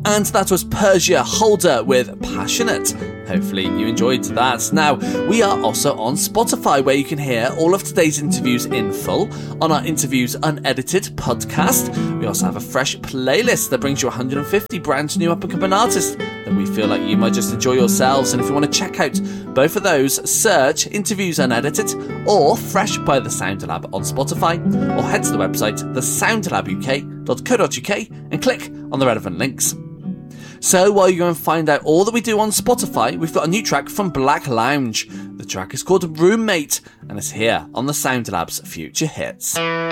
And that was Persia Holder with Passionate. Hopefully you enjoyed that. Now, we are also on Spotify, where you can hear all of today's interviews in full on our Interviews Unedited podcast. We also have a fresh playlist that brings you 150 brand new up-and-coming artists that we feel like you might just enjoy yourselves. And if you want to check out both of those, search Interviews Unedited or Fresh by The Sound Lab on Spotify, or head to the website thesoundlabuk.co.uk and click on the relevant links. So while you go and find out all that we do on Spotify, we've got a new track from Black Lounge. The track is called Roommate, and it's here on the Sound Lab's Future Hits.